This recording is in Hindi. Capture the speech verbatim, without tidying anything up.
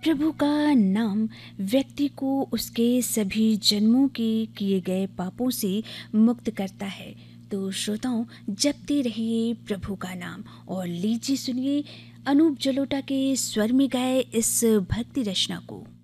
प्रभु का नाम व्यक्ति को उसके सभी जन्मों के किए गए पापों से मुक्त करता है। तो श्रोताओं, जपते रहिए प्रभु का नाम और लीजिए सुनिए अनूप जलोटा के स्वर में गाए इस भक्ति रचना को।